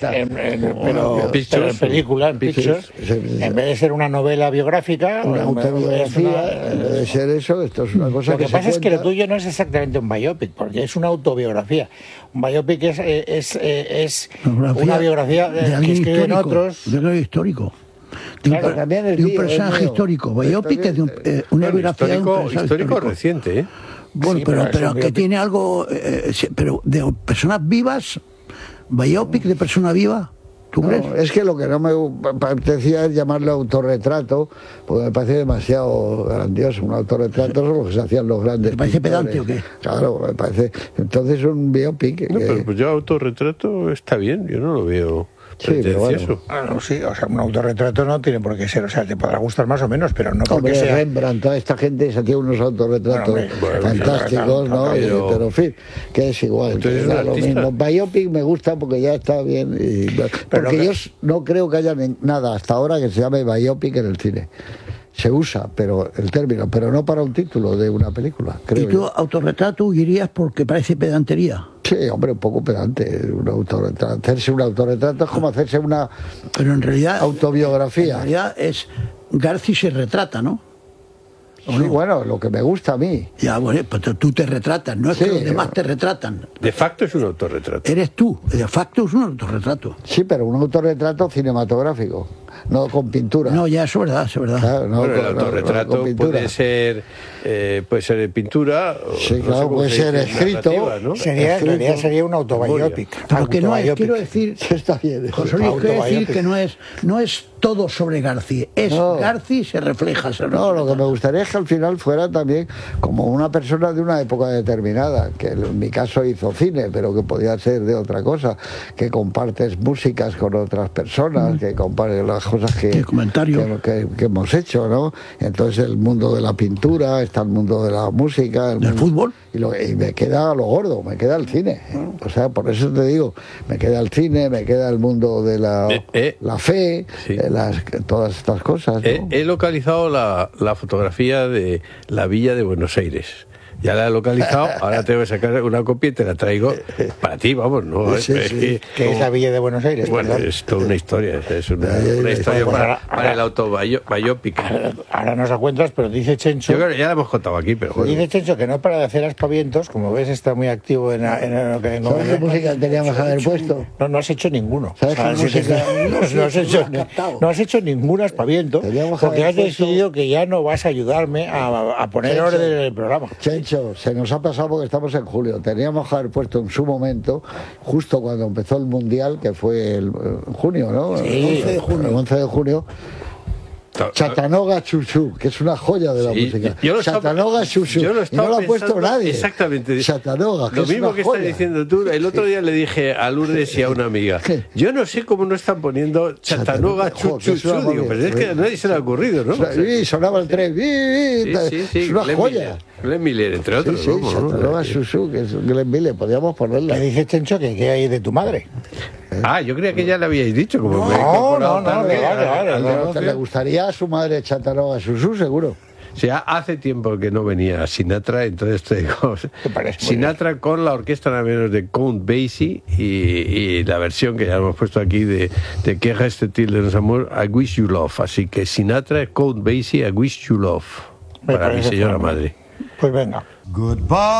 está. Pero en película, en Pictures, en vez de ser una novela biográfica, una autobiografía, en vez de ser eso, esto es una cosa lo que pasa es que lo tuyo no es exactamente un biopic, porque es una autobiografía. Un biopic es una biografía que escriben otros. De algo histórico. Claro, también es de un personaje histórico. Biopic es de una biografía de un personaje histórico reciente, ¿eh? Bueno, sí, pero que tiene algo, pero de personas vivas, biopic de persona viva, ¿tú crees? Es que lo que no me apetecía es llamarlo autorretrato, porque me parece demasiado grandioso. Un autorretrato es lo que se hacían los grandes. ¿Te parece pintores. pedante o qué? Claro, me parece. Entonces un biopic. No, pero pues yo autorretrato está bien, yo no lo veo. Sí, bueno. Sí, o sea, un autorretrato no tiene por qué ser, o sea, te podrá gustar más o menos, pero no porque sea... Rembrandt, toda esta gente se tiene unos autorretratos fantásticos, ¿no? Pero en fin, que es igual. Entonces, lo mismo. Biopic me gusta porque ya está bien. Porque yo no creo que haya nada hasta ahora que se llame biopic en el cine. Se usa, pero el término, pero no para un título de una película, creo. ¿Y tú autorretrato irías porque parece pedantería? Sí, hombre, un poco pedante. Un autorretrato. Hacerse un autorretrato es como hacerse una pero en realidad, autobiografía. En realidad es Garci se retrata, ¿no? Sí, no? Bueno, lo que me gusta a mí. Ya, bueno, pero tú te retratas, no es que los demás te retratan. De facto es un autorretrato. Eres tú, de facto es un autorretrato. Sí, pero un autorretrato cinematográfico, no con pintura. No, ya, eso es verdad, eso es verdad. Claro, bueno, el autorretrato puede ser en pintura. Sí, claro, puede ser escrito. ¿no? En realidad sería un autobiopic. Pero que no es, quiero decir, está bien. José Luis, quiero decir que no es todo sobre Garci, es Garci se refleja. No, lo que me gustaría es que al final fuera también como una persona de una época determinada, que en mi caso hizo cine, pero que podía ser de otra cosa, que compartes músicas con otras personas, que compartes las cosas que hemos hecho, ¿no? Entonces el mundo de la pintura, está el mundo de la música, ¿del fútbol? Y me queda lo gordo, me queda el cine. O sea, por eso te digo, me queda el cine, me queda el mundo de la fe, sí. Todas estas cosas, ¿no? He localizado la fotografía de la Villa de Buenos Aires. Ya la he localizado, ahora tengo que sacar una copia y te la traigo para ti, vamos, ¿no? Sí. ¿Qué es la Villa de Buenos Aires? Bueno, es toda una historia, es una historia para el autobiopic. Ahora nos la cuentas, pero dice Chencho... Yo creo que ya la hemos contado aquí, pero bueno. Dice Chencho que no es para hacer aspavientos, como ves está muy activo en lo que... ¿Sabes qué música teníamos que haber puesto? No has hecho ninguno. ¿Sabes qué música? No has hecho ningún aspaviento, porque has decidido que ya no vas a ayudarme a poner orden en el programa. Chencho, se nos ha pasado porque estamos en julio. Teníamos que haber puesto en su momento, justo cuando empezó el Mundial, que fue en junio, ¿no? Sí, el 11 de junio. Chattanooga Choo-Choo, que es una joya de la música. Chattanooga Choo-Choo. Y no lo ha puesto nadie. Exactamente. Chattanooga, lo mismo que estás diciendo tú. El otro día le dije a Lourdes y a una amiga, yo no sé cómo no están poniendo Chattanooga Choo-Choo. Digo, pero es que a nadie se le ha ocurrido, ¿no? Sí, sonaba el tren. Es una joya. Glenn Miller, entre otros. Sí, Chattanooga Choo-Choo, que es Glenn Miller. Podríamos ponerla. Le dije, Chencho, que qué hay de tu madre. Yo creía que ya le habíais dicho. Como No, ¿Le gustaría a su madre Chattanooga Choo-Choo, seguro? O sea, hace tiempo que no venía Sinatra, entonces te digo, Sinatra con la orquesta nada menos de Count Basie y la versión que ya hemos puesto aquí de Que reste de nos amor, I Wish You Love. Así que Sinatra, Count Basie, I Wish You Love, para mi señora madre. Pues venga. Goodbye.